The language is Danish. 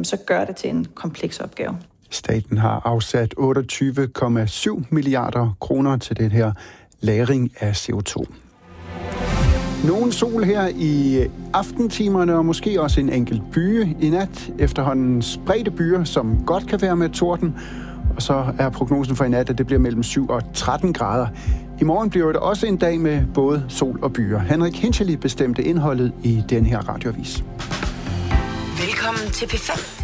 jamen, så gør det til en kompleks opgave. Staten har afsat 28,7 milliarder kroner til den her lagring af CO2. Nogen sol her i aftentimerne, og måske også en enkelt byge i nat. Efterhånden spredte byer, som godt kan være med torden. Og så er prognosen for i nat, at det bliver mellem 7 og 13 grader. I morgen bliver det også en dag med både sol og byer. Henrik Hinchely bestemte indholdet i den her radioavis. Velkommen til P5.